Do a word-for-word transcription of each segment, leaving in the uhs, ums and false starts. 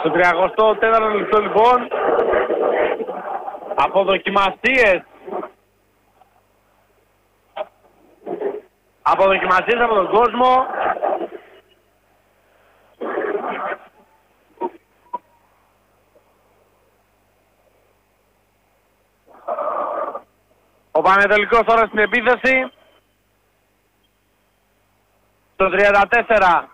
Στο τριακοστό τέταρτο λεπτό λοιπόν, αποδοκιμασίες. Αποδοκιμασίες από τον κόσμο. Ο Πανετολικός τώρα στην επίθεση. Στο τριάντα τέσσερα.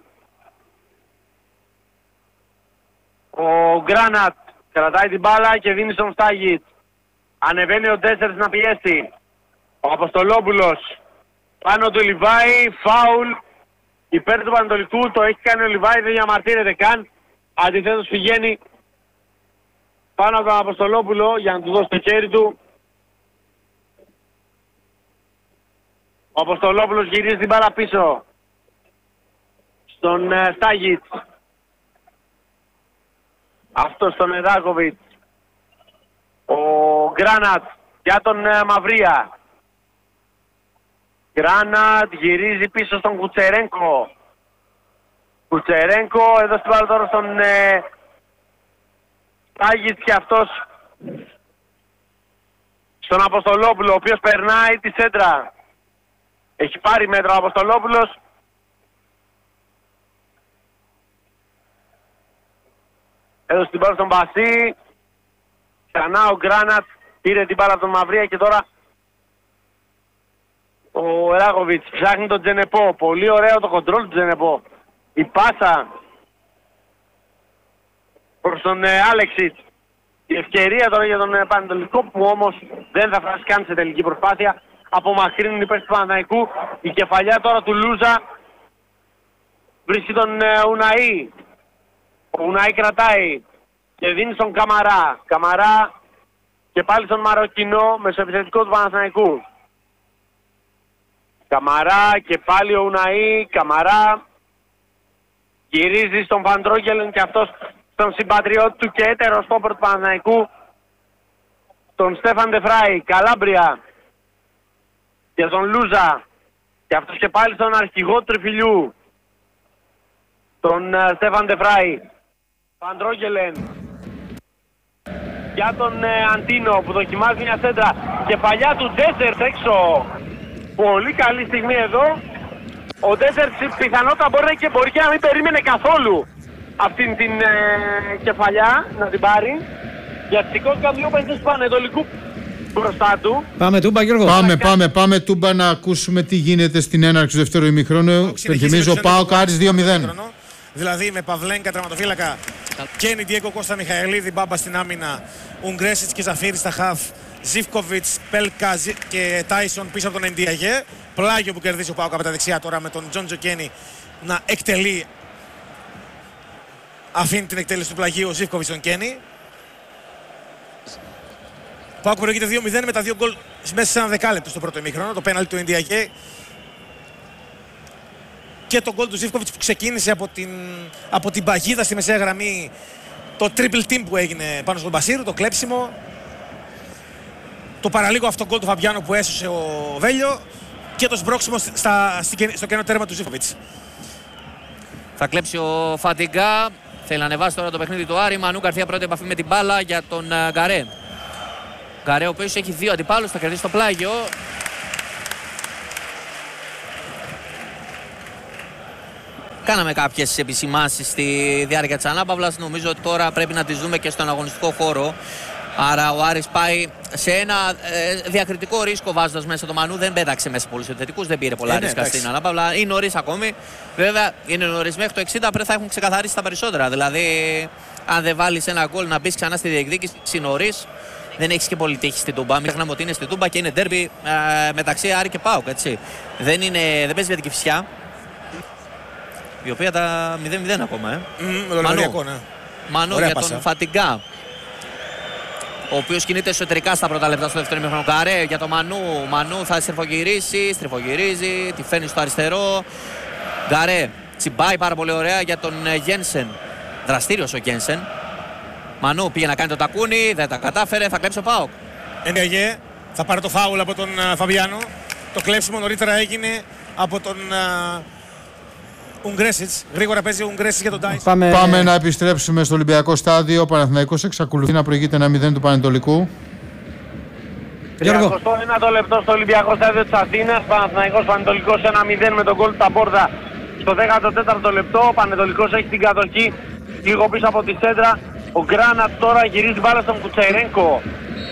Ο Γκράνατ κρατάει την μπάλα και δίνει στον Στάγιτ. Ανεβαίνει ο Ντέσσερς να πιέσει. Ο Αποστολόπουλος πάνω του Λιβάη, φάουλ υπέρ του Πανετολικού. Το έχει κάνει ο Λιβάη, δεν διαμαρτύρεται καν. Αντιθέτως πηγαίνει πάνω από τον Αποστολόπουλο για να του δώσει το χέρι του. Ο Αποστολόπουλος γυρίζει την μπάλα πίσω στον uh, Στάγιτ. Αυτό στον Εδάκοβιτ. Ο Γκράνατ για τον uh, Μαυρία. Γκράνατ γυρίζει πίσω στον Κουτσερένκο. Κουτσερένκο εδώ στην μπάλα τώρα στον uh, Στάγιτ και αυτός στον Αποστολόπουλο, ο οποίος περνάει τη σέντρα. Έχει πάρει μέτρα ο Αποστολόπουλος. Έδωσε την μπάλα στον Μπασί. Ξανά ο Γκράνατ πήρε την μπάλα από τον Μαυρία και τώρα ο Εράγοβιτς ψάχνει τον Τζενεπό. Πολύ ωραίο το κοντρόλ του Τζενεπό. Η πάσα προς τον ε, Άλεξιτ. Η ευκαιρία τώρα για τον ε, Πανετολικό που όμως δεν θα φτάσει καν σε τελική προσπάθεια. Απομακρύνουν υπέρ του Παναθηναϊκού. Η κεφαλιά τώρα του Λούζα βρίσκει τον ε, Ουναή. Ο Ουναή κρατάει και δίνει στον Καμαρά. Καμαρά και πάλι στον Μαροκινό μεσοεπιθετικό του Παναθηναϊκού. Καμαρά και πάλι ο Ουναή. Καμαρά γυρίζει στον Βαντρόγγελεν και αυτός στον συμπατριώτη του και έτερο στόπερ του Παναθηναϊκού, τον Στέφαν Ντεφράι. Καλάμπρια για τον Λούζα και αυτός και πάλι στον αρχηγό του Τριφυλιού, τον uh, Στέφαν Ντεφράι. Βαντρόγγελεν για τον uh, Αντίνο που δοκιμάζει μια σέντρα. Κεφαλιά του Ντέσσερς έξω. Πολύ καλή στιγμή εδώ. Ο Ντέσσερς πιθανότατα μπορεί και, μπορεί και να μην περίμενε καθόλου αυτήν την uh, κεφαλιά να την πάρει. Για σηκώθηκαν δύο παίκτες του Πανετολικού μπροστά του. Πάμε Τούμπα, Γιώργο. Πάμε, πάμε, πάμε Τούμπα να ακούσουμε τι γίνεται στην έναρξη του δεύτερου ημιχρόνου. Υπενθυμίζω ΠΑΟΚ Άρης δύο μηδέν. Δηλαδή με Παυλένκα τραυματοφύλακα, Κένι, Ντιέγκο, Κώστα, Μιχαηλίδη, Μπάμπα στην άμυνα, Ουγγρέσιτς και Ζαφίρη στα χαφ, Ζίβκοβιτς, Πέλκα και Τάισον πίσω από τον Εντιαγέ. Πλάγιο που κερδίζει ο ΠΑΟΚ από τα δεξιά τώρα με τον Τζόντζο Κένι να εκτελεί. Αφήνει την εκτέλεση του πλαγίου ο Ζίβκοβιτς τον Κένι. Ο ΠΑΟΚ προηγείται δύο μηδέν με τα δύο γκολ μέσα σε ένα δεκάλεπτο στο πρώτο ημίχρονο. Το πέναλτι του Εντιαγέ και το γκολ του Ζίβκοβιτς που ξεκίνησε από την, από την παγίδα στη μεσαία γραμμή, το triple team που έγινε πάνω στον Μπασίρου, το κλέψιμο, το παραλίγο αυτό γκολ του Φαμπιάνο που έσωσε ο Βέλιο και το σμπρώξιμο στα, στο κενό τέρμα του Ζίβκοβιτς. Θα κλέψει ο Φατιγκά, θέλει να ανεβάσει τώρα το παιχνίδι του Άρη. Μανού Γκαρθία πρώτη επαφή με την μπάλα για τον uh, Γκαρέ. Γκαρέ ο οποίος έχει δύο αντιπάλους, θα κερδίσει το πλάγιο. Κάναμε κάποιες επισημάνσεις στη διάρκεια της ανάπαυλας. Νομίζω ότι τώρα πρέπει να τις δούμε και στον αγωνιστικό χώρο. Άρα ο Άρης πάει σε ένα ε, διακριτικό ρίσκο βάζοντας μέσα το Μανού. Δεν πέταξε μέσα πολλούς επιθετικούς, δεν πήρε πολλά ε, ρίσκα ναι, στην ανάπαυλα. Είναι νωρίς ακόμη. Βέβαια είναι νωρίς, μέχρι το εξήντα πρέπει θα έχουν ξεκαθαρίσει τα περισσότερα. Δηλαδή, αν δεν βάλεις ένα γκολ να μπεις ξανά στη διεκδίκηση νωρίς, δεν έχεις και πολύ τύχη στην Τούμπα. Μην ξεχνάμε ότι είναι στην Τούμπα και είναι ντέρμπι ε, μεταξύ Άρη και ΠΑΟΚ. Έτσι. Δεν, είναι, δεν παίζει με την Κηφισιά, η οποία τα μηδέν μηδέν ακόμα. Ε. Mm, Μανού, ναι. Μανού για πάσα. Τον Φατιγκά, ο οποίος κινείται εσωτερικά στα πρώτα λεπτά στο δεύτερο ημίχρονο. Καρέ για τον Μανού. Μανού θα στριφογυρίσει, στριφογυρίζει, τη φέρνει στο αριστερό. Γκαρέ τσιμπάει πάρα πολύ ωραία για τον Γένσεν. Δραστήριος ο Γένσεν. Μανού πήγε να κάνει το τακούνι, δεν τα κατάφερε, θα κλέψει ο ΠΑΟΚ. Ενδιαγέ, θα πάρει το φάουλ από τον uh, Φαμπιάνο. Το κλέψιμο νωρίτερα έγινε από τον uh, Ουγγρέσιτς. Γρήγορα παίζει ο Ουγγρέσιτς για τον Τάισον. Πάμε... Πάμε να επιστρέψουμε στο Ολυμπιακό στάδιο. Ο Παναθηναϊκός εξακολουθεί να προηγείται ένα μηδέν του Πανετολικού. τριακοστό ένατο λεπτό στο Ολυμπιακό στάδιο της Αθήνας. Παναθηναϊκός Πανετολικός ένα μηδέν με τον γκολ του Ταμπόρδα στο δέκατο τέταρτο λεπτό. Ο Πανετολικός έχει την κατοχή λίγο πίσω από τη σέντρα. Ο Γκράνατ τώρα γυρίζει μπάλα στον Κουτσερένκο.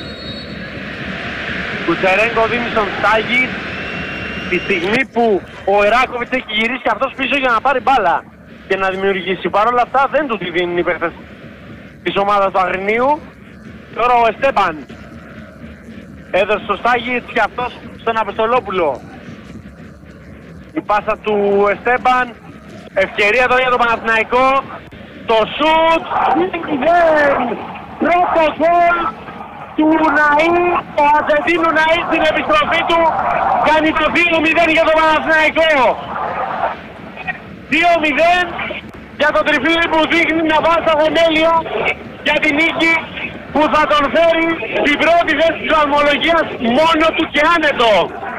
Κουτσερένκο δίνει στον Στάγιτ. Τη στιγμή που ο Εράκοβιτς έχει γυρίσει και αυτός πίσω για να πάρει μπάλα και να δημιουργήσει. Παρ' όλα αυτά δεν του τη δίνουν οι παίκτες της ομάδας του Αγρινίου. Τώρα ο Εστέμπαν έδωσε στο Στάγιτ και αυτός στον Απεστολόπουλο. Η πάσα του Εστέμπαν. Ευκαιρία τώρα για τον Παναθηναϊκό. Το σουτ. Πρώτο γκολ του Ναΐ. Ο Αρζεντίνου Ναΐ στην επιστροφή του κάνει το δύο μηδέν για τον Παναθηναϊκό. δύο μηδέν για τον τριφύλι που δείχνει να βάζει τα θεμέλια για την νίκη που θα τον φέρει στην πρώτη θέση της βαθμολογίας μόνο του και άνετο.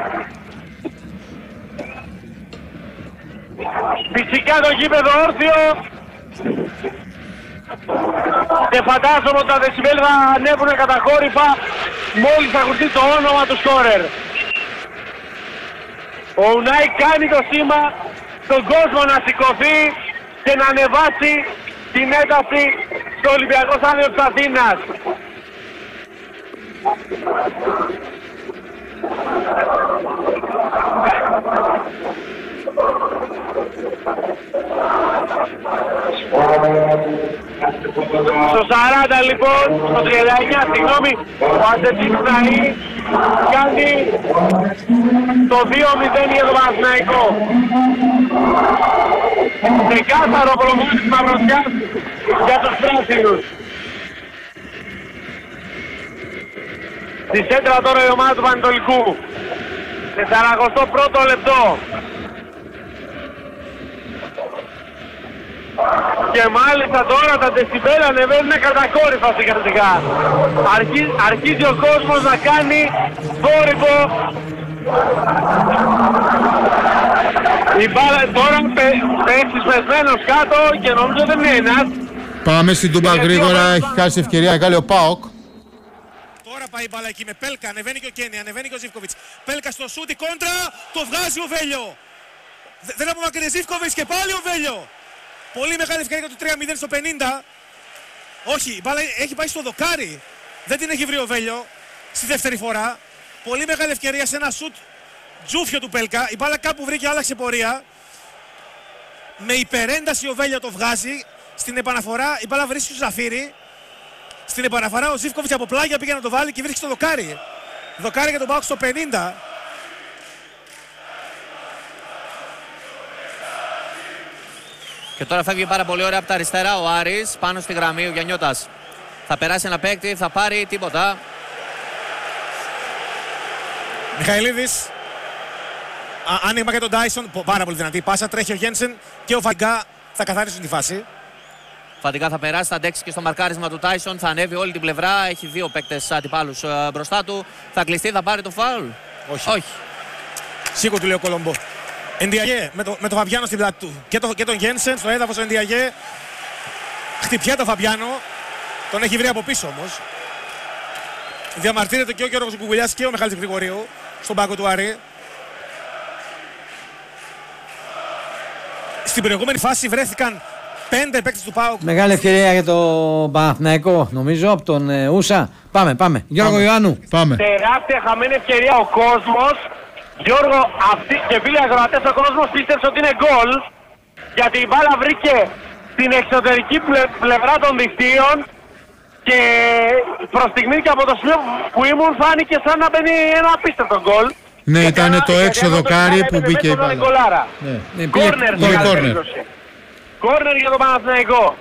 Φυσικά το γήπεδο όρθιο και φαντάζομαι ότι τα δεσιμπέλ θα ανέβουν κατακόρυφα μόλις θα ακουστεί το όνομα του σκόρερ. Ο Ουνάι κάνει το σήμα στον κόσμο να σηκωθεί και να ανεβάσει την ένταση στο Ολυμπιακό Στάδιο της Αθήνας. Στο σαράντα λοιπόν, στο τριάντα εννιά συγγνώμη, ο Αρζεντίνου Ναΐ κάνει το δύο μηδέν για τον Παναθηναϊκό. Ξεκάθαρο προβάδισμα μπροστά για τους πράσινους. Στη σέντρα τώρα η ομάδα του Πανετολικού. σαράντα πρώτο λεπτό. Και μάλιστα τώρα τα δεσιμπέλ ανεβαίνουν κατακόρυφα σιγά σιγά. Αρχίζει, αρχίζει ο κόσμος να κάνει θόρυβο. Η μπάλα τώρα πέφτει σπεσμένος κάτω και νομίζω δεν είναι ένας. Πάμε στην Τούμπα γρήγορα, έχει χάσει ευκαιρία, κάνει ο ΠΑΟΚ. Τώρα πάει η μπάλα εκεί με Πέλκα, ανεβαίνει και ο Κένι, ανεβαίνει και ο Ζίβκοβιτς. Πέλκα στο σούτι, κόντρα, το βγάζει ο Βέλιο. Δεν απομακρύνει Ζίβκοβιτς και πάλι ο Βέλιο. Πολύ μεγάλη ευκαιρία για το τρία μηδέν στο πενήντα. Όχι, η μπάλα έχει πάει στο δοκάρι. Δεν την έχει βρει ο Βέλιο στη δεύτερη φορά. Πολύ μεγάλη ευκαιρία σε ένα σουτ τζούφιο του Πέλκα. Η μπάλα κάπου βρήκε, άλλαξε πορεία. Με υπερένταση ο Βέλιο το βγάζει. Στην επαναφορά η μπάλα βρίσκει στο Ζαφύρι. Στην επαναφορά ο Ζίβκοβιτς από πλάγια πήγε να το βάλει και βρίσκει στο δοκάρι. Δοκάρι για τον ΠΑΟΚ στο πενήντα. Και τώρα φεύγει πάρα πολύ ωραία από τα αριστερά ο Άρης, πάνω στη γραμμή ο Γιαννιώτας. Θα περάσει ένα παίκτη, θα πάρει τίποτα. Μιχαηλίδης. Α, άνοιγμα για τον Τάισον, πάρα πολύ δυνατή πάσα, τρέχει ο Γένσεν και ο Φαντικά θα καθαρίσουν τη φάση. Φαντικά θα περάσει, θα αντέξει και στο μαρκάρισμα του Τάισον, θα ανέβει όλη την πλευρά, έχει δύο παίκτες αντιπάλους uh, μπροστά του. Θα κλειστεί, θα πάρει το φάουλ. Όχι. Όχι. Σίγουρα του λέει ο Κολομπό. Ενδιαγέ με, το, με τον Φαμπιάνο στην πλάτη του και, το, και τον Γένσεν στο έδαφος ο Ενδιαγέ. Χτυπιά τον Φαμπιάνο, τον έχει βρει από πίσω όμως. Διαμαρτύρεται και ο Γιώργος Κουκουλιάς και ο Μιχάλης Γρηγορίου στον πάγκο του Άρη. Στην προηγούμενη φάση βρέθηκαν πέντε παίκτες του ΠΑΟΚ. Μεγάλη ευκαιρία για τον Παναθηναϊκό, νομίζω, από τον ε, Ούσα. Πάμε, πάμε. Γιώργο πάμε. Ιωάννου. Πάμε. Τεράστια χαμένη ευκαιρία ο κόσμος. Γιώργο, αυτή και φίλοι ακροατές, ο κόσμος πίστεψε ότι είναι γκολ. Γιατί η μπάλα βρήκε στην εξωτερική πλε, πλευρά των δικτύων. Και προς στιγμή και από το σημείο που ήμουν φάνηκε σαν να μπαίνει ένα απίστευτο γκολ. Ναι, ήταν το έξω δοκάρι που μπήκε η μπάλα. Ναι, κόρνερ πήγε κόρνερ. Κόρνερ για τον Παναθηναϊκό.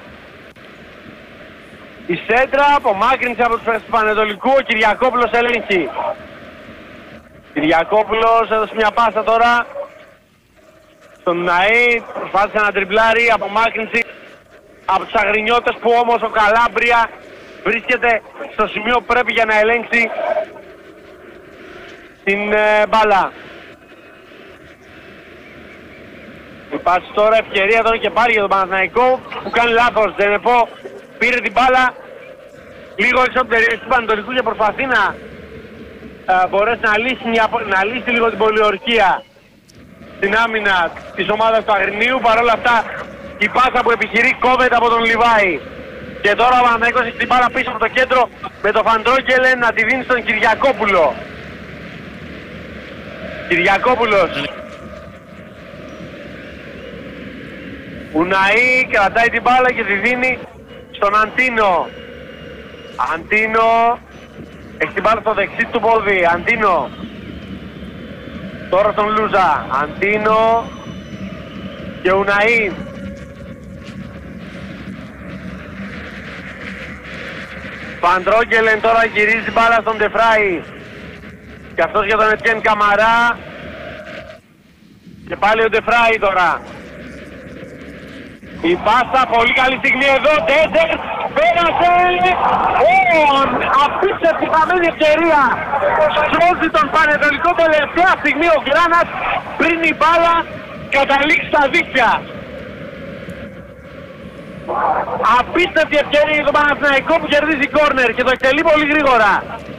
Η σέντρα απομάκρυνση από τους παίκτες του Πανετολικού, ο Κυριακόπουλος ελέγχει. Κυριακόπουλος έδωσε μια πάσα τώρα στον Ναΐ, προσπάθησε να τριπλάρει, απομάκρυνση από τους Αγρινιώτες που όμως ο Καλάμπρια βρίσκεται στο σημείο που πρέπει για να ελέγξει την ε, μπάλα. Υπάρχει τώρα ευκαιρία τώρα και πάλι για τον Παναθηναϊκό που κάνει λάθος. Ζενεπό πήρε την μπάλα λίγο έξω από την περιοχή του Πανετολικού και προσπαθεί να ε, μπορέσει να λύσει, μια, να λύσει λίγο την πολιορκία στην άμυνα της ομάδας του Αγρινίου. Παρ' όλα αυτά η πάσα που επιχειρεί κόβεται από τον Λιβάη. Και τώρα ο Παναθηναϊκός έχει την μπάλα πίσω από το κέντρο με τον Φαντρόγκελε να τη δίνει στον Κυριακόπουλο. Κυριακόπουλος. Ουναή κρατάει την μπάλα και τη δίνει στον Αντίνο. Αντίνο έχει την μπάλα στο δεξί του πόδι. Αντίνο. Τώρα στον Λούζα. Αντίνο και Ουναή. Φαντρόγκελεν τώρα γυρίζει την μπάλα στον Ντεφράι. Και αυτός για τον Ετιέν Καμαρά. Και πάλι ο Ντεφράι τώρα. Η πάσα, πολύ καλή στιγμή εδώ, Τέντερ, πέρασε, απίστευτη χαμένη ευκαιρία, σώζει τον Πανετολικό τελευταία στιγμή ο Γκράνας πριν η μπάλα καταλήξει στα δίκτυα. Απίστευτη ευκαιρία για τον Παναθηναϊκό που κερδίζει κόρνερ και το εκτελεί πολύ γρήγορα.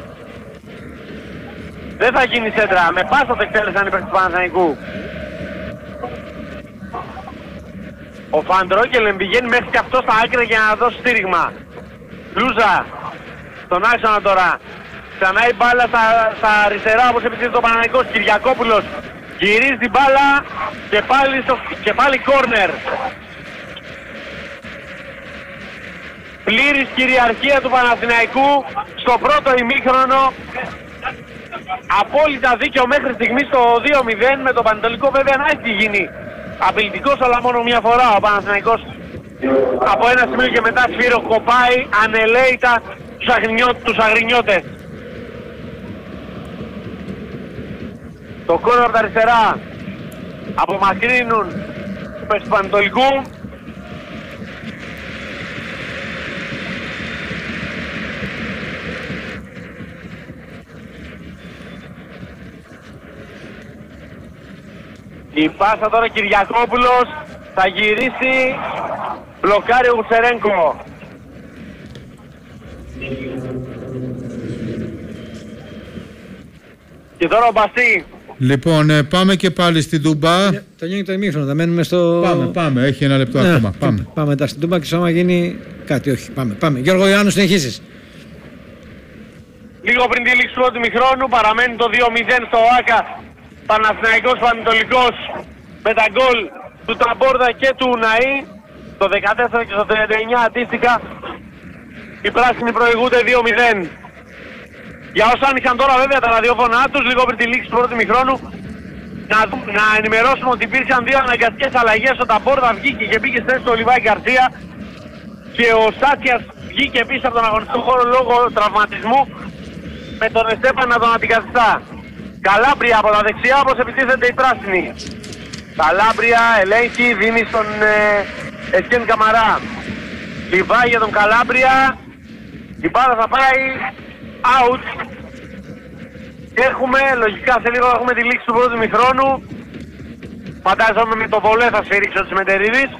Δεν θα γίνει σέντρα, με πάσα το εκτέλεσαν οι παίκτες του Παναθηναϊκού. Ο Φαντρόγκελεν πηγαίνει μέχρι και αυτό στα άκρα για να δώσει στήριγμα. Λούζα, στον άξονα τώρα. Ξανά η μπάλα στα, στα αριστερά όπως επιτύχει το Παναθηναϊκός. Κυριακόπουλος γυρίζει την μπάλα και πάλι, στο, και πάλι κόρνερ. Πλήρης κυριαρχία του Παναθηναϊκού στο πρώτο ημίχρονο. Απόλυτα δίκαιο μέχρι στιγμή στο δύο μηδέν, με το Πανετολικό βέβαια να έχει γίνει απειλητικός, αλλά μόνο μια φορά ο Παναθηναϊκός από ένα σημείο και μετά σφυροκοπάει ανελαίητα τους, αγρινιώ, τους αγρινιώτες. Το κόρνερ από τα αριστερά απομακρύνουν τους παίκτες του Πανετολικού. Η πάσα τώρα Κυριακόπουλος θα γυρίσει, μπλοκάρει ο Γουτσερένκο. Και τώρα ο Μπαστή. Λοιπόν, ε, πάμε και πάλι στην Τούμπα. Το γίνει το ημίχρονο, θα μένουμε στο... Πάμε, πάμε, έχει ένα λεπτό ναι, ακόμα. Πάμε. Πάμε μετά στην Τούμπα και στο άμα γίνει κάτι, όχι, πάμε, πάμε. Γιώργο Ιωάννου, συνεχίσεις. Λίγο πριν τη λήξη του πρώτου ημιχρόνου παραμένει το δύο μηδέν στο ΆΚΑ. Παναθηναϊκός Πανετολικός με τα γκολ του Ταμπόρδα και του Ουναή. Το δεκατέσσερα και στο τριάντα εννιά αντίστοιχα. Οι πράσινοι προηγούνται δύο μηδέν. Για όσοι άνοιξαν τώρα βέβαια τα ραδιόφωνά τους, λίγο πριν τη λήξη του πρώτου ημιχρόνου, να, να ενημερώσουμε ότι υπήρξαν δύο αναγκαστικές αλλαγές. Ο Ταμπόρδα βγήκε και μπήκε στη θέση του Λιβάη Γκαρσία και ο Σάτσιας βγήκε πίσω από τον αγωνιστικό χώρο λόγω τραυματισμού, με τον Εστέπαν να τον αντικαθιστά. Καλάμπρια από τα δεξιά όπως επιτίθεται η πράσινη. Καλάμπρια ελέγχει, δίνει στον ε, Εσκέν Καμαρά. Λιβάει για τον Καλάμπρια. Η μπάλα θα πάει out. Και έχουμε, λογικά σε λίγο έχουμε τη λήξη του πρώτου ημιχρόνου. Φαντάζομαι με το βολέ θα σφυρίξει ο Τσιμεντερίδης.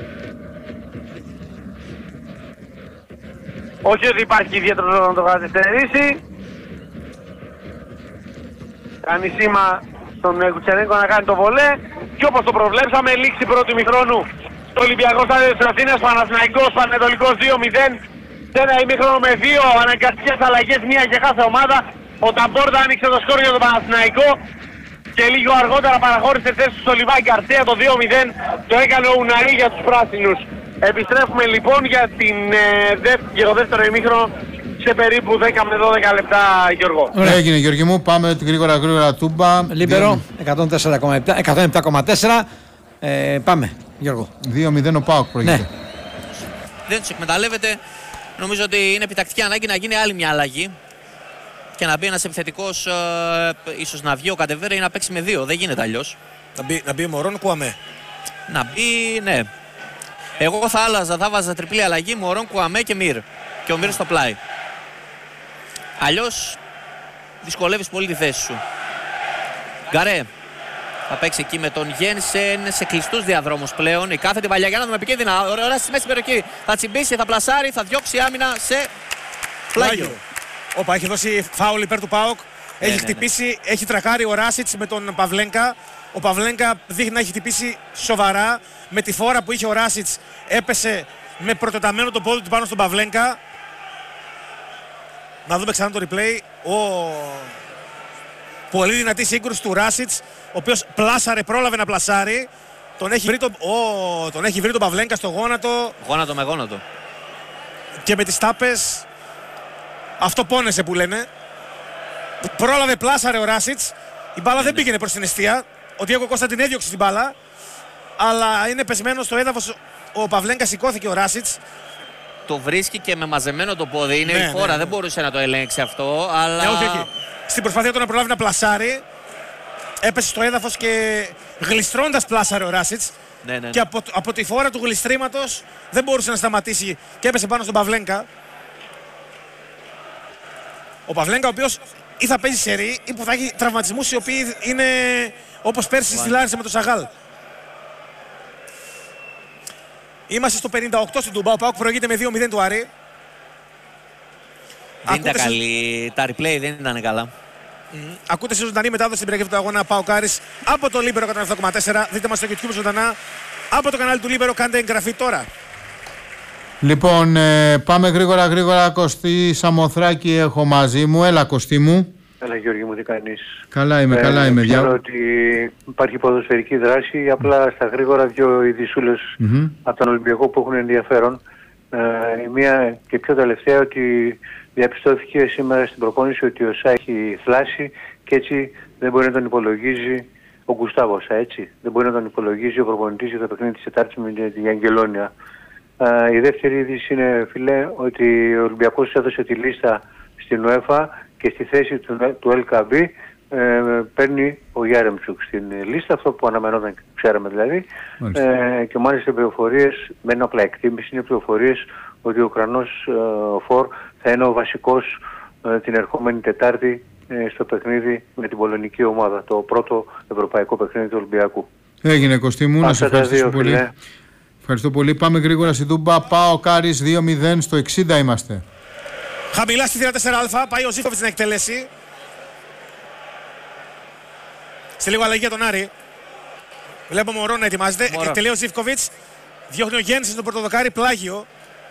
Όχι ότι υπάρχει ιδιαίτερο να το καθυστερήσει. Κάνει σήμα στον Κουτσερένκο να κάνει το βολέ. Και όπως το προβλέψαμε, λήξη πρώτου ημιχρόνου στο Ολυμπιακό Στάδιο της Αθήνας. Παναθηναϊκός Πανετολικός δύο μηδέν. Σε ένα ημίχρονο με δύο αναγκαστικές αλλαγές, μία για κάθε ομάδα. Ο Ταμπόρδα άνοιξε το σκόρ για τον Παναθηναϊκό και λίγο αργότερα παραχώρησε θέση στο Λιβάη Γκαρσία. Το δύο μηδέν το έκανε ο Ουναή για τους πράσινους. Επιστρέφουμε λοιπόν για, την, ε, δευ... για το δεύτερο ημίχρονο σε περίπου δέκα με δώδεκα λεπτά, Γιώργο. Ωραία. Έγινε, Γιώργη μου, πάμε γρήγορα γρήγορα Τούμπα. Λίμπερο, εκατόν επτά κόμμα τέσσερα. Ε, πάμε, Γιώργο. δύο μηδέν ο ΠΑΟΚ προηγείται. Ναι. Δεν τους εκμεταλλεύεται. Νομίζω ότι είναι επιτακτική ανάγκη να γίνει άλλη μια αλλαγή και να μπει ένας επιθετικός, ε, ίσως να βγει ο Κατεβέρα ή να παίξει με δύο. Δεν γίνεται αλλιώς. Να μπει, να μπει Μωρόν Κουαμέ. Να μπει, ναι. Εγώ θα άλλαζα, θα βάζα τριπλή αλλαγή, Μωρόν, Κουαμέ και Μυρ. Και ο Μυρ στο πλάι. Αλλιώς δυσκολεύεις πολύ τη θέση σου. Γκαρέ. Θα παίξει εκεί με τον Γένσεν σε κλειστούς διαδρόμους πλέον. Η κάθετη παλιά για να δούμε επικίνδυνα. Ωραία στη μέση περιοχή. Θα τσιμπήσει, θα πλασάρει, θα διώξει άμυνα σε πλάγιο. Όπα, έχει δώσει φάουλ υπέρ του ΠΑΟΚ. Ναι, έχει ναι, χτυπήσει, ναι. Έχει τρακάρει ο Ράσιτς με τον Παυλένκα. Ο Παυλένκα δείχνει να έχει χτυπήσει σοβαρά. Με τη φόρα που είχε ο Ράσιτς έπεσε με προτεταμένο το πόδι του πάνω στον Παυλένκα. Να δούμε ξανά το replay. Ο... Πολύ δυνατή σύγκρουση του Ράσιτς, ο οποίος πλάσαρε, πρόλαβε να πλασάρει. Τον έχει βρει, το... oh, τον έχει βρει τον Παυλένκα στο γόνατο. Γόνατο με γόνατο. Και με τις τάπες. Αυτό πόνεσε που λένε. Πρόλαβε, πλάσαρε ο Ράσιτς. Η μπάλα ναι, δεν ναι. πήγαινε προς την εστία. Ο Διέγκο Κώστα την έδιωξε την μπάλα. Αλλά είναι πεσμένο στο έδαφος. Ο Παυλένκα σηκώθηκε ο Ράσιτς. Το βρίσκει και με μαζεμένο το πόδι. Είναι ναι, η φόρα, ναι, ναι. δεν μπορούσε να το ελέγξει αυτό. Αλλά... Ναι, όχι, όχι. Στην προσπάθεια του να προλάβει να πλασάρει, έπεσε στο έδαφος και γλιστρώντας πλάσαρε ο Ράσιτς. Ναι, ναι, ναι. Και από, από τη φόρα του γλιστρήματος δεν μπορούσε να σταματήσει και έπεσε πάνω στον Παυλένκα. Ο Παυλένκα, ο οποίος ή θα παίζει σερί ή που θα έχει τραυματισμούς οι οποίοι είναι όπως πέρσι στη Λάρισα με τον Σαγάλ. Είμαστε στο πενήντα οκτώ στην Τούμπα. Ο ΠΑΟΚ προηγείται με δύο μηδέν του Άρη. Δεν ήταν καλή. Τα replay δεν ήταν καλά. Mm. Ακούτε σε ζωντανή μετάδοση στην περιγραφή του αγώνα ΠΑΟΚ Άρης από το Λίμπερο εκατόν επτά κόμμα τέσσερα. Δείτε μας στο YouTube ζωντανά από το κανάλι του Λίμπερο. Κάντε εγγραφή τώρα. Λοιπόν, ε, πάμε γρήγορα γρήγορα. Κωστή Σαμοθράκη έχω μαζί μου. Έλα Κωστή μου. Έλα Γιώργη μου, τι κάνεις? Καλά είμαι, ε, καλά είμαι. Ξέρω διά... ότι υπάρχει ποδοσφαιρική δράση. Απλά στα γρήγορα δύο ειδισούλες mm-hmm. από τον Ολυμπιακό που έχουν ενδιαφέρον. Ε, η μία και πιο τελευταία ότι διαπιστώθηκε σήμερα στην προπόνηση ότι ο Σά έχει θλάσει και έτσι δεν μπορεί να τον υπολογίζει ο Γκουστάβο Σά, έτσι. Δεν μπορεί να τον υπολογίζει ο προπονητής για το παιχνίδι της Τετάρτης με την Αγγελόνια. Uh, η δεύτερη είδηση είναι, φίλε, ότι ο Ολυμπιακός έδωσε τη λίστα στην UEFA και στη θέση του, του ελ κέι μπι ε, παίρνει ο Γιάρεμτσουκ στην λίστα, αυτό που αναμενόταν, ξέραμε δηλαδή. Ε, και μάλιστα οι πληροφορίες, μένουν απλά εκτίμηση, είναι πληροφορίες ότι ο Ουκρανός ε, Φορ θα είναι ο βασικός ε, την ερχόμενη Τετάρτη ε, στο παιχνίδι με την πολωνική ομάδα, το πρώτο ευρωπαϊκό παιχνίδι του Ολυμπιακού. Έγινε Κωστή μου, να σε ευχαριστήσω πολύ. Φίλε. Ευχαριστώ πολύ. Πάμε γρήγορα στην Τούμπα. ΠΑΟΚ Άρης δύο μηδέν, στο εξήντα είμαστε. Χαμηλά στη θύρα τέσσερα α, πάει ο Ζίφκοβιτς να εκτελέσει. Σε λίγο αλλαγή για τον Άρη. Βλέπω Μωρό να ετοιμάζεται. Εκτελεί ο Ζίφκοβιτς. Διώχνει ο Γέννης στον πρωτοδοκάρι, πλάγιο.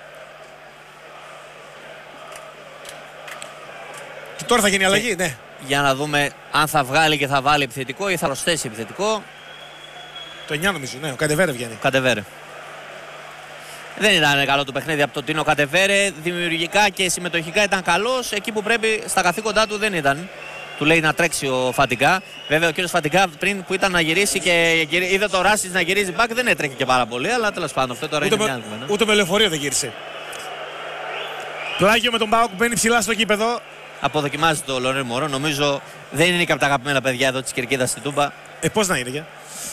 Και τώρα θα γίνει αλλαγή, και... ναι. Για να δούμε αν θα βγάλει και θα βάλει επιθετικό ή θα προσθέσει επιθετικό. Το εννιά νομίζω, ναι, ο Καντεβέρε βγαίνει. Καντεβέρε. Δεν ήταν καλό το παιχνίδι από τον Τίνο Καντεβέρε. Δημιουργικά και συμμετοχικά ήταν καλός. Εκεί που πρέπει στα καθήκοντά του δεν ήταν. Του λέει να τρέξει ο Φατικά. Βέβαια ο κύριος Φατικά πριν που ήταν να γυρίσει και είδε το Ράσιτς να γυρίζει back δεν έτρεχε και πάρα πολύ. Αλλά τέλος πάντων αυτό τώρα ούτε είναι με, μια ναι. Ούτε με λεωφορείο δεν γύρισε. Πλάγιο με τον ΠΑΟΚ που μπαίνει ψηλά στο γήπεδο. Αποδοκιμάζει το Λονέρ Μωρό. Νομίζω δεν είναι και από τα αγαπημένα παιδιά εδώ της Κερκίδας στην Τούμπα. Ε, πώς να είναι, για.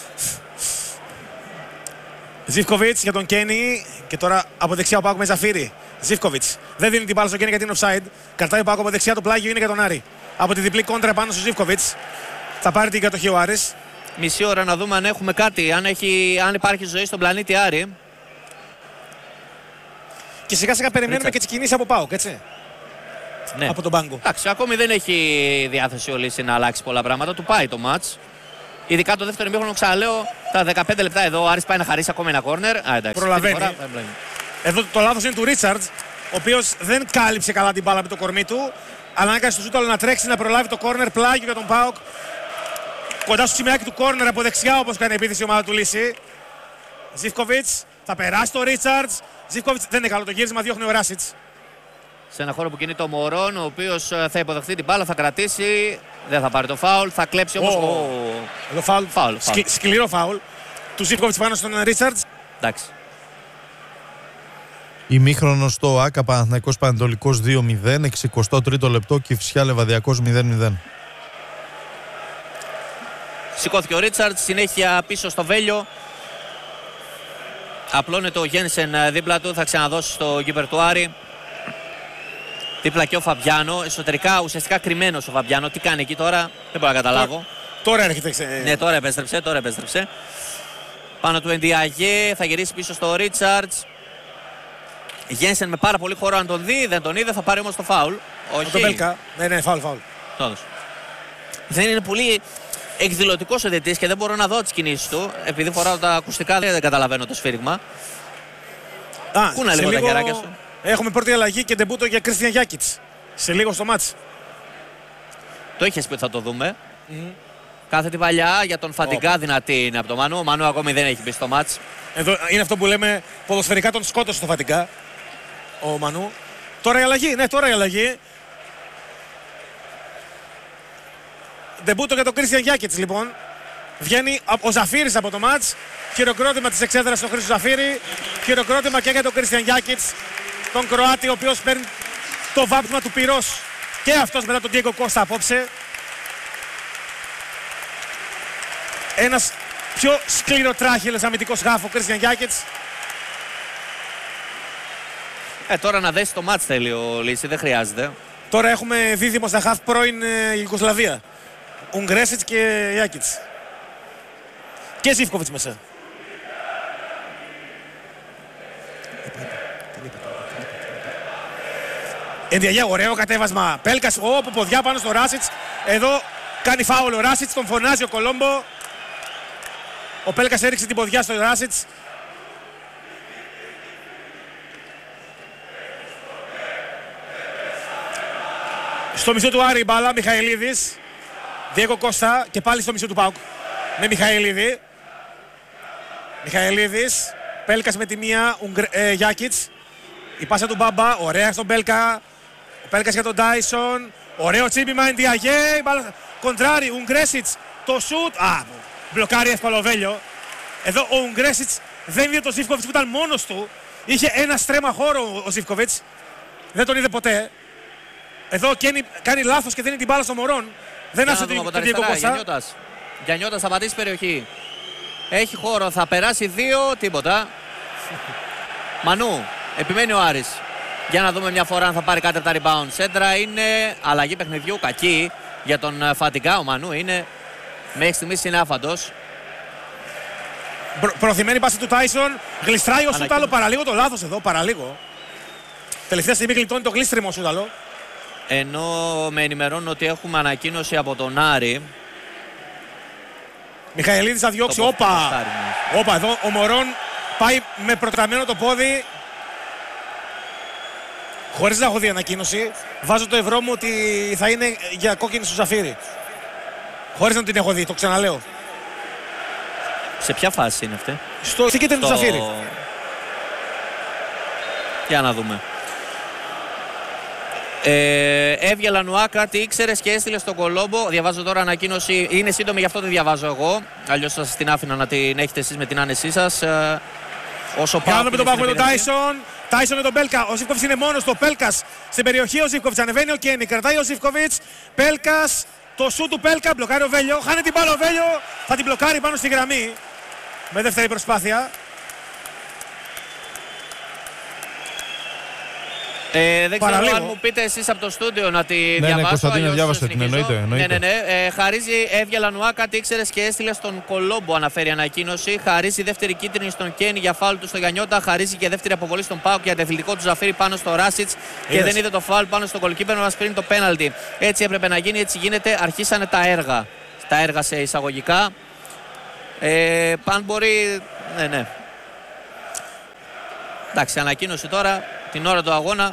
Ζίφκοβιτς για τον Κένι και τώρα από δεξιά ο ΠΑΟΚ με Ζαφύρι. Ζίφκοβιτς δεν δίνει την μπάλα στον Κένι γιατί είναι offside. Καρτάει ο ΠΑΟΚ από δεξιά, το πλάγιο είναι για τον Άρη. Από τη διπλή κόντρα πάνω στο Ζίφκοβιτς. Θα πάρει την κατοχή ο Άρης. Μισή ώρα να δούμε αν έχουμε κάτι, αν, έχει, αν υπάρχει ζωή στον πλανήτη Άρη. Και σιγά σιγά περιμένουμε Ρίτσα. Και τις κινήσεις από ΠΑΟΚ, έτσι. Ναι. Από τον πάγκο. Εντάξει, ακόμη δεν έχει διάθεση ο Λύση να αλλάξει πολλά πράγματα. Του πάει το μάτς. Ειδικά το δεύτερο ημίχρονο, ξαναλέω, τα δεκαπέντε λεπτά εδώ. Ο Άρης πάει να χαρίσει ακόμη ένα κόρνερ. Α, εντάξει, προλαβαίνει. Φορά, εδώ το λάθος είναι του Ρίτσαρτς, ο οποίος δεν κάλυψε καλά την μπάλα με το κορμί του. Αλλά έκανε στο σούταλο να τρέξει να προλάβει το κόρνερ. Πλάγιο για τον ΠΑΟΚ. Κοντά στο σημαίακι του κόρνερ από δεξιά, όπως κάνει επίθεση η ομάδα του Λύση. Ζίφκοβιτς θα περάσει το Ρίτσαρτς. Ζίφκοβιτς δεν είναι καλό το γύρισμα, διώχνει ο Ράσιτς. Σε ένα χώρο που κινείται ο Μωρόν, ο οποίος θα υποδεχθεί την μπάλα, θα κρατήσει. Δεν θα πάρει το φάουλ, θα κλέψει όμως. Oh. Oh. Το φάουλ, φάουλ, φάουλ. Σκληρό φάουλ του Ζίφκοβιτς πάνω στον Ρίτσαρτς. Εντάξει. Ημίχρονο στο ΆΚΑ Παναθηναϊκός Πανετολικός δύο μηδέν, εξηκοστό τρίτο λεπτό, Κηφισιά Λεβαδιακός μηδέν μηδέν. Σηκώθηκε ο Ρίτσαρτς, συνέχεια πίσω στο Βέλιο. Απλώνεται ο Γένσεν δίπλα του, θα ξαναδώσει στο γκίπερ του Άρη. Δίπλα και ο Φαμπιάνο, εσωτερικά ουσιαστικά κρυμμένος ο Φαμπιάνο. Τι κάνει εκεί τώρα, δεν μπορώ να καταλάβω. Τώρα έρχεται. Ξε... Ναι, τώρα επέστρεψε, τώρα επέστρεψε. Πάνω του Ενδιαγέ, θα γυρίσει πίσω στο Ρίτσαρτς. Γένσεν με πάρα πολύ χώρο αν τον δει, δεν τον είδε, θα πάρει όμως το φάουλ. Όχι. Τον Μπέλκα. Ναι, ναι, φάουλ, φάουλ. Τόδος. Δεν είναι πολύ εκδηλωτικός ο διαιτητής και δεν μπορώ να δω τις κινήσεις του. Επειδή φοράω τα ακουστικά δεν καταλαβαίνω το σφύριγμα. Α, Κούνα λίγο, λίγο τα χεράκια σου. Έχουμε πρώτη αλλαγή και ντεμπούτο για Κρίστιαν Γιάκιτς. Σε λίγο στο μάτς. Το είχες πει ότι θα το δούμε. Mm. Κάθε την παλιά για τον Φαντιγκά oh. δυνατή είναι από τον Μανού. Ο Μανού ακόμη δεν έχει μπει στο μάτς. Εδώ είναι αυτό που λέμε ποδοσφαιρικά τον σκότωσε στο Φαντιγκά. Ο Μανού. Τώρα η αλλαγή, ναι, τώρα η αλλαγή. Ντεμπούτο για τον Κρίστιαν Γιάκιτς λοιπόν. Βγαίνει ο Ζαφύρης από το μάτς. Χειροκρότημα της εξέδρας στον Χρήστο Ζαφύρη. Χειροκρότημα και για τον Κρίστιαν Γιάκιτς. Τον Κροάτη, ο οποίος παίρνει το βάπτισμα του πυρός. Και αυτός μετά τον Ντιέγκο Κώστα απόψε. Ένας πιο σκληροτράχυλος αμυντικός χάφ, ο Κρίστιαν Γιάκιτς. Ε, τώρα να δέσει το μάτς θέλει ο Λύση, δεν χρειάζεται. Τώρα έχουμε δίδυμο στα χάφ πρώην ε, Ιουγκοσλαβία. Ουγγρέσιτς και Γιάκιτς. Και Ζίβκοβιτς μέσα. Ενδιαγέ, ωραίο κατέβασμα. Πέλκας, όπου ποδιά πάνω στο Ράσιτς. Εδώ κάνει φάουλ ο Ράσιτς, τον φωνάζει ο Κολόμπο. Ο Πέλκας έριξε την ποδιά στο Ράσιτς. Στο μισό του Άρη η μπάλα, Μιχαηλίδης. Διέγκο Κώστα και πάλι στο μισό του ΠΑΟΚ. Με Μιχαηλίδη. Μιχαηλίδης. Πέλκας με τη μία, Ουγγρ... ε, Γιάκιτς. Η πάσα του Μπάμπα, ωραία στον Πέλκα. Ο Πέλκας για τον Τάισον. Ωραίο τσίπημα, Ενδιαγέ. Κοντράρι, Ουγγρέσιτς. Το σουτ. Α, μπλοκάρει εύκολο ο Βέλιο. Εδώ ο Ουγγρέσιτς δεν είδε τον Ζίβκοβιτς που ήταν μόνος του. Είχε ένα στρέμμα χώρο ο Ζίβκοβιτς. Δεν τον είδε ποτέ. Εδώ κάνει, κάνει λάθος και δίνει την μπάλα στο Μωρόν. Δεν άσε την Διέγκο Κώστα. Γιαννιώτας θα πατήσει περιοχή. Έχει χώρο, θα περάσει δύο, τίποτα. Μανού, επιμένει ο Άρης. Για να δούμε μια φορά αν θα πάρει κάτι από τα rebound. Σέντρα είναι αλλαγή παιχνιδιού, κακή για τον Φαντιγκά. Ο Μανού είναι μέχρι στιγμής είναι άφαντος. Προ, προωθημένη πάση του Τάισον. Γλιστράει ο Σούταλο, παραλίγο το λάθος εδώ, παραλίγο. Τελευταία στιγμή γλιτώνει το γλίστριμο ο Σούταλο. Ενώ με ενημερώνουν ότι έχουμε ανακοίνωση από τον Άρη. Μιχαηλίδης θα διώξει, όπα! Όπα, εδώ ο Μωρόν πάει με προτραμμένο το πόδι. Χωρίς να έχω δει ανακοίνωση. Βάζω το ευρώ μου ότι θα είναι για κόκκινη στο Ζαφύρι. Χωρίς να την έχω δει, το ξαναλέω. Σε ποια φάση είναι αυτή? Στο συγκεκριμένο του Ζαφύρι. Για να δούμε. Ε, Έβγε Λανουάκα, τι ήξερες και έστειλε στον Κολόμπο. Διαβάζω τώρα ανακοίνωση. Είναι σύντομη, γι' αυτό τη διαβάζω εγώ. Αλλιώς θα σας την άφηνα να την έχετε εσείς με την άνεσή σας. Ε, όσο πάω. Κάνουμε τον Πάγο με τον Τάισον. Τάισον με τον Πέλκα. Ο Ζίβκοβιτς είναι μόνος του. Πέλκας στην περιοχή. Ο Ζίβκοβιτς ανεβαίνει. Ο Κένι κρατάει ο Ζίβκοβιτς. Πέλκας. Το σου του Πέλκα. Μπλοκάρει ο Βέλιο. Χάνει την μπάλα ο Βέλιο. Θα την μπλοκάρει πάνω στη γραμμή. Με δεύτερη προσπάθεια. Ε, δεν ξέρω Παραλίγο. αν μου πείτε εσείς από το στούντιο να τη ναι, διαβάσω. Ναι, Κωνσταντίνο, διάβασε την, εννοείται. εννοείται. Ναι, ναι, ναι. Ε, χαρίζει Έβγε Λανουάκα, τι ήξερες και έστειλε στον Κολόμπο, αναφέρει ανακοίνωση. Χαρίζει δεύτερη κίτρινη στον Κένι για φάουλ του στο Γιαννιώτα. Χαρίζει και δεύτερη αποβολή στον Πάοκ για αντεθλητικό του Ζαφύρι πάνω στο Ράσιτς. Και δεν είδε το φάουλ πάνω στον goalkeeper να μας πριν το πέναλτι. Έτσι έπρεπε να γίνει, έτσι γίνεται. Αρχίσανε τα έργα. Τα έργα σε εισαγωγικά. Ε, αν μπορεί. Ναι, ναι. Εντάξει, ανακοίνωση τώρα την ώρα του αγώνα.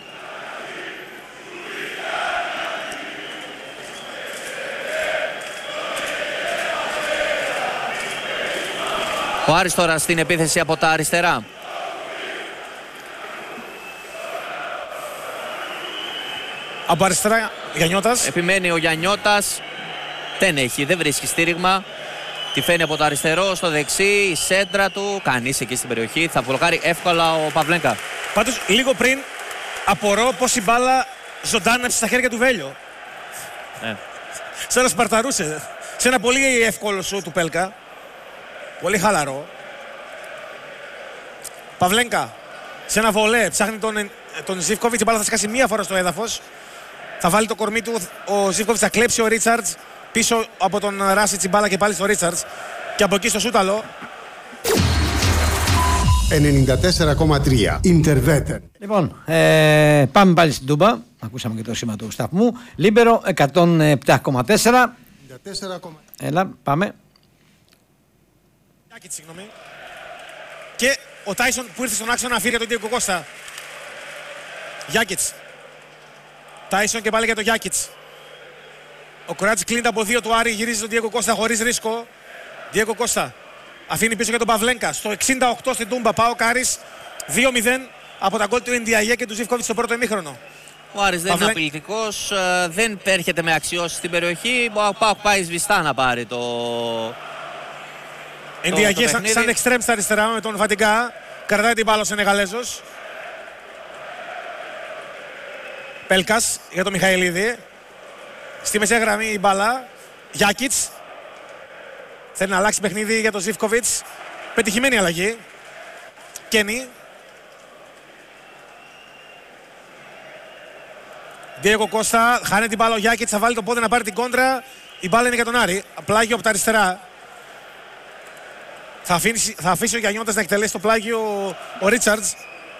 Ο Άρης τώρα στην επίθεση από τα αριστερά. Από αριστερά Γιαννιώτας. Επιμένει ο Γιαννιώτας. Δεν έχει, δεν βρίσκει στήριγμα. Τη φαίνει από το αριστερό στο δεξί. Η σέντρα του. Κανείς εκεί στην περιοχή. Θα μπλοκάρει εύκολα ο Παυλέγκα. Πάντως λίγο πριν απορώ πως η μπάλα ζωντάνεψε στα χέρια του Βέλιο. Ε. Σαν να σπαρταρούσε. Σε ένα πολύ εύκολο σου του Πέλκα. Πολύ χαλαρό. Παυλέγκα σε ένα βολέ ψάχνει τον, τον Ζίβκοβιτς. Η μπάλα θα σκάσει μία φορά στο έδαφος. Θα βάλει το κορμί του. Ο Ζίβκοβιτς θα κλέψει ο Ρίτσαρτς. πίσω από τον Ράσιτς η μπάλα και πάλι στο Ρίτσαρτς και από εκεί στο Σούταλο. ενενήντα τέσσερα κόμμα τρία Interveter. Λοιπόν, ε, πάμε πάλι στην Τούμπα. Ακούσαμε και το σήμα του σταθμού. Λίμπερο εκατόν επτά κόμμα τέσσερα. Έλα, πάμε. Συγγνώμη. Και ο Τάισον που ήρθε στον άξονα να φύγει για τον Ντίγκο Κώστα. Γιάκιτς. Τάισον και πάλι για τον Γιάκιτς. Ο Κοράτζης κλείνεται από δύο του Άρη, γυρίζει τον Ντίγκο Κώστα χωρίς ρίσκο. Ντίγκο Κώστα αφήνει πίσω για τον Παυλένκα. Στο εξήντα οκτώ στην Τούμπα, Πάοκ Άρης δύο μηδέν από τα γκολ του Ενδιαγέ και του Ζιβκόβιτς στο πρώτο ημίχρονο. Ο Άρης δεν Παυλέ... είναι απειλητικός, δεν έρχεται με αξιώσεις στην περιοχή. Ο Πάοκ πάει σβηστά να πάρει το... Ενδιαγέ σαν, σαν εξτρέμ στα αριστερά με τον Φαντιγκά. Κρατάει την μπάλα ο Σενεγαλέζος. Πέλκας για τον Μιχαηλίδη. Στη μεσαία γραμμή η μπάλα. Γιάκιτς. Θέλει να αλλάξει παιχνίδι για τον Ζιβκόβιτς. Πετυχημένη αλλαγή. Κένι. Ντίγκο Κώστα. Χάνει την μπάλα ο Γιάκιτς. Θα βάλει το πόδι να πάρει την κόντρα. Η μπάλα είναι για τον Άρη. Πλάγιο από τα αριστερά. Θα αφήσει, θα αφήσει ο Γιαννιώτας να εκτελέσει το πλάγιο ο Ρίτσαρτς.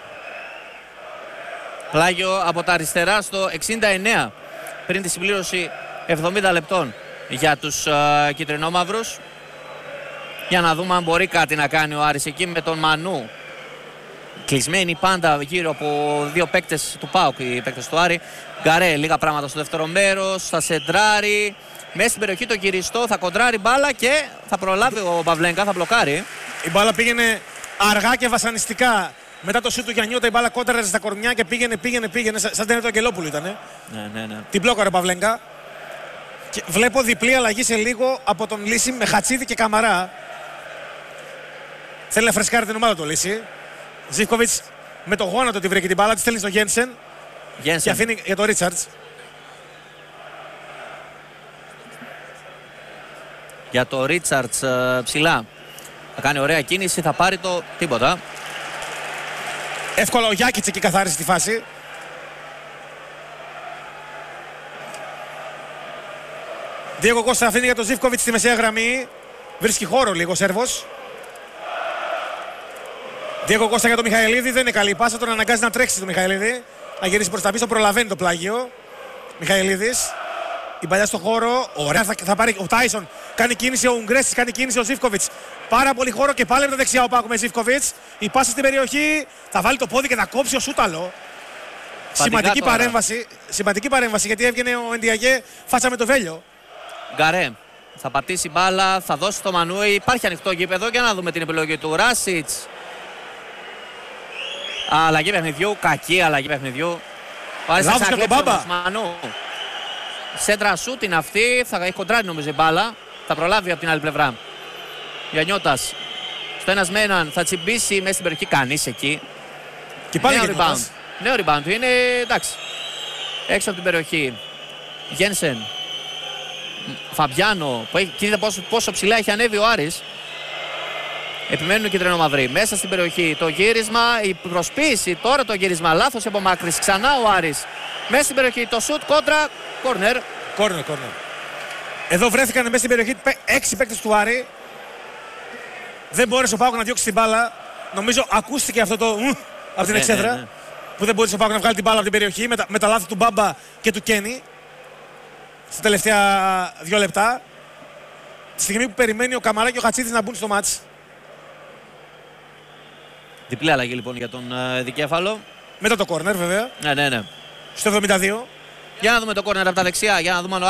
Πλάγιο από τα αριστερά στο εξήντα εννέα πριν τη συμπλήρωση εβδομήντα λεπτών για τους uh, κυτρινόμαυρους. Για να δούμε αν μπορεί κάτι να κάνει ο Άρης εκεί με τον Μανού. Κλεισμένοι πάντα γύρω από δύο παίκτες του ΠΑΟΚ, οι παίκτες του Άρη. Γκαρέ, λίγα πράγματα στο δεύτερο μέρος, θα σεντράρει. Μέσα στην περιοχή το γυριστό, θα κοντράρει μπάλα και θα προλάβει ο Παυλένκα, θα μπλοκάρει. Η μπάλα πήγαινε αργά και βασανιστικά. Μετά το σούτ του Γιαννιώτα η μπάλα κόντραρε στα κορμιά και πήγαινε, πήγαινε, πήγαινε. Σαν την του Αγγελόπουλου ήταν. Ναι, ναι, ναι. Την μπλόκαρε ο Παυλένκα. Και βλέπω διπλή αλλαγή σε λίγο από τον Λύση με Χατσίδη και Καμαρά. Θέλει να φρεσκάρει την ομάδα του Λύση. Ζιβκόβιτς με το γόνατο τη βρήκε την μπάλα, τη στέλνει στο Γένσεν. Και αφήνει για τον Ρίτσαρτς. Για το Ρίτσαρτς ψηλά. Θα κάνει ωραία κίνηση, θα πάρει το τίποτα. Εύκολα ο Γιάκιτς εκεί καθάρισε τη φάση. Ντίγκο Κώστα αφήνει για τον Ζιβκόβιτς στη μεσαία γραμμή. Βρίσκει χώρο λίγο ο Σέρβος. Ντίγκο Κώστα για τον Μιχαηλίδη. Δεν είναι καλή η πάσα, τον αναγκάζει να τρέξει τον Μιχαηλίδη. Να γυρίσει προς τα πίσω, προλαβαίνει το πλάγιο. Μιχαηλίδης. Η παλιά στο χώρο. Ωραία, θα, θα πάρει ο Τάισον. Κάνει κίνηση ο Ουγγρέσης, κάνει κίνηση ο Ζιβκόβιτς. Πάρα πολύ χώρο και πάλι με τα δεξιά ο Πάκου με Ζιβκόβιτς. Η πάσα στην περιοχή. Θα βάλει το πόδι και θα κόψει ο Σούταλο. Σημαντική παρέμβαση, σημαντική παρέμβαση γιατί έβγαινε ο Ενδιαγέ φάτσα με το Βέλιο. Γκαρέ. Θα πατήσει μπάλα, θα δώσει το Μανούι. Υπάρχει ανοιχτό γήπεδο για να δούμε την επιλογή του. Ράσιτς. Αλλαγή παιχνιδιού, κακή αλλαγή παιχνιδιού. Λάθος για τον Μπάμπα. Σέντρα σούτ είναι αυτή, θα έχει κοντράρει νομίζω η μπάλα. Θα προλάβει από την άλλη πλευρά. Γιαννιώτας. Στο ένας με έναν θα τσιμπήσει μέσα στην περιοχή. Κανείς εκεί. Και πάλι νέο rebound. Νέο rebound του είναι εντάξει. Έξω από την περιοχή. Γένσεν. Φαμπιάνο. Που έχει, κοίτα πόσο, πόσο ψηλά έχει ανέβει ο Άρης. Επιμένουν οι κυτρινομαυροί. Μέσα στην περιοχή το γύρισμα, η προσποίηση. Τώρα το γύρισμα. Λάθος η απομάκρυνση. Ξανά ο Άρης. Μέσα στην περιοχή το σουτ κόντρα. Κόρνερ. Κόρνερ, κόρνερ. Εδώ βρέθηκαν μέσα στην περιοχή έξι παίκτες του Άρη. Δεν μπόρεσε ο Πάοκ να διώξει την μπάλα. Νομίζω ακούστηκε αυτό το από την ναι, εξέδρα. ναι, ναι. Που δεν μπόρεσε ο Πάοκ να βγάλει την μπάλα από την περιοχή με τα, με τα λάθη του Μπάμπα και του Κένι. Στα τελευταία δύο λεπτά. Τη στιγμή που περιμένει ο Καμαρά και ο Χατσίδης να μπουν στο μάτς. Διπλή αλλαγή λοιπόν για τον uh, δικέφαλο. Μετά το κόρνερ βέβαια. Ναι, ναι, ναι. Στο εβδομήντα δύο. Για να δούμε το κόρνερ από τα δεξιά. Για να δούμε αν ο